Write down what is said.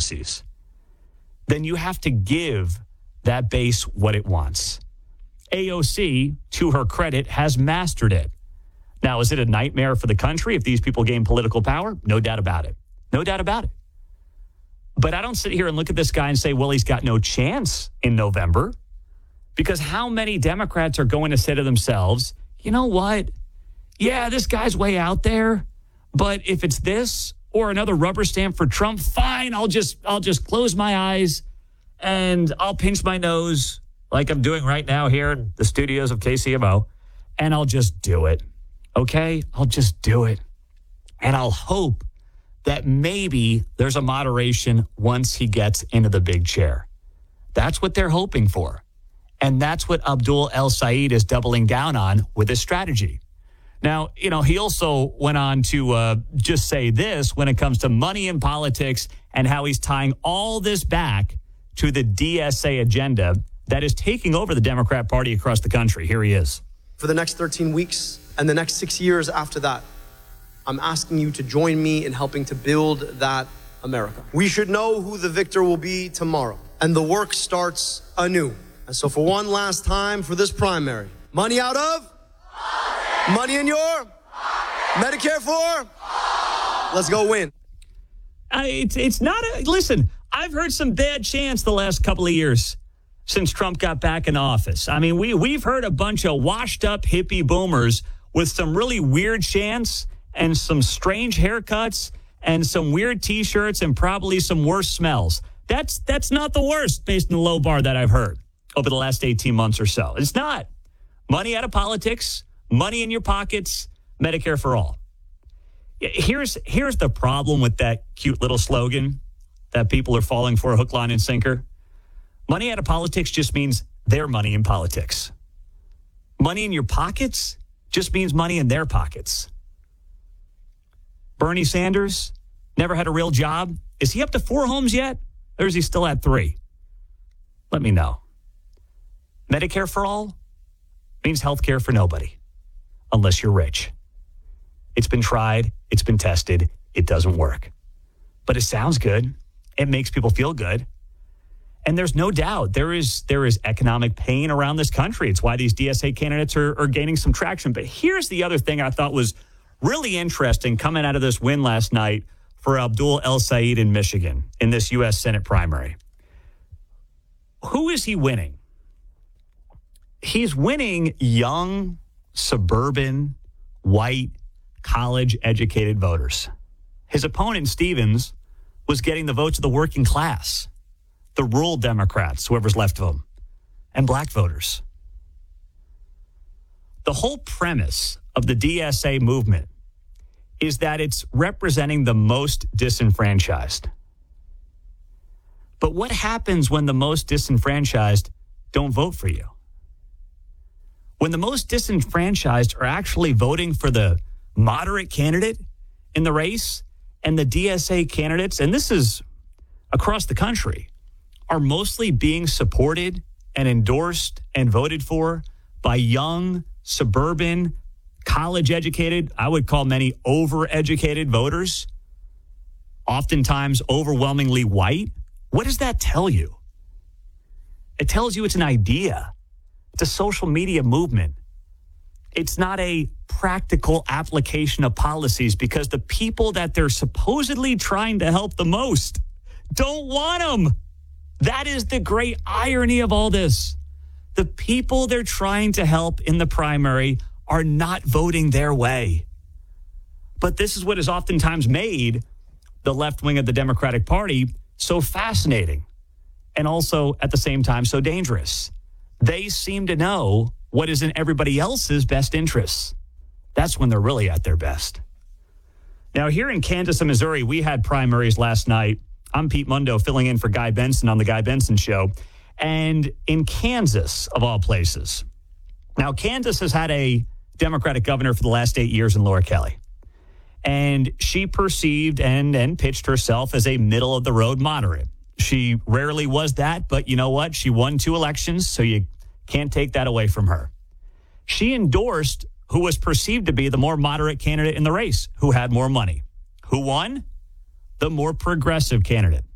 policies, then you have to give that base what it wants. AOC, to her credit, has mastered it. Now, is it a nightmare for the country if these people gain political power? No doubt about it. No doubt about it. But I don't sit here and look at this guy and say, well, he's got no chance in November. Because how many Democrats are going to say to themselves, you know what? Yeah, this guy's way out there. But if it's this or another rubber stamp for Trump, fine, I'll just close my eyes and I'll pinch my nose like I'm doing right now here in the studios of KCMO, and I'll just do it. Okay? I'll just do it. And I'll hope that maybe there's a moderation once he gets into the big chair. That's what they're hoping for. And that's what Abdul El-Sayed is doubling down on with his strategy. Now, you know, he also went on to just say this when it comes to money in politics and how he's tying all this back to the DSA agenda that is taking over the Democrat Party across the country. Here he is. For the next 13 weeks and the next 6 years after that, I'm asking you to join me in helping to build that America. We should know who the victor will be tomorrow, and the work starts anew. And so for one last time for this primary, money out of? Money in your? Medicare for? Let's go win. It's not listen, I've heard some bad chants the last couple of years since Trump got back in office. I mean, we've heard a bunch of washed up hippie boomers with some really weird chants and some strange haircuts and some weird T-shirts and probably some worse smells. That's not the worst based on the low bar that I've heard over the last 18 months or so. It's not. Money out of politics, money in your pockets, Medicare for all. Here's the problem with that cute little slogan that people are falling for, hook, line, and sinker. Money out of politics just means their money in politics. Money in your pockets just means money in their pockets. Bernie Sanders never had a real job. Is he up to 4 homes yet? Or is he still at 3? Let me know. Medicare for all means health care for nobody, unless you're rich. It's been tried. It's been tested. It doesn't work. But it sounds good. It makes people feel good. And there's no doubt there is economic pain around this country. It's why these DSA candidates are gaining some traction. But here's the other thing I thought was really interesting coming out of this win last night for Abdul El-Sayed in Michigan in this U.S. Senate primary. Who is he winning? He's winning young, suburban, white, college-educated voters. His opponent, Stevens, was getting the votes of the working class, the rural Democrats, whoever's left of them, and black voters. The whole premise of the DSA movement is that it's representing the most disenfranchised. But what happens when the most disenfranchised don't vote for you? When the most disenfranchised are actually voting for the moderate candidate in the race, and the DSA candidates, and this is across the country, are mostly being supported and endorsed and voted for by young, suburban, college-educated, I would call many overeducated voters, oftentimes overwhelmingly white. What does that tell you? It tells you it's an idea. It's a social media movement. It's not a practical application of policies because the people that they're supposedly trying to help the most don't want them. That is the great irony of all this. The people they're trying to help in the primary are not voting their way. But this is what has oftentimes made the left wing of the Democratic Party so fascinating and also at the same time so dangerous. They seem to know what is in everybody else's best interests. That's when they're really at their best. Now, here in Kansas and Missouri, we had primaries last night. I'm Pete Mundo filling in for Guy Benson on The Guy Benson Show. And in Kansas, of all places. Now, Kansas has had a Democratic governor for the last 8 years in Laura Kelly. And she perceived and pitched herself as a middle-of-the-road moderate. She rarely was that, but you know what? She won 2 elections, so you can't take that away from her. She endorsed who was perceived to be the more moderate candidate in the race, who had more money. Who won? The more progressive candidate.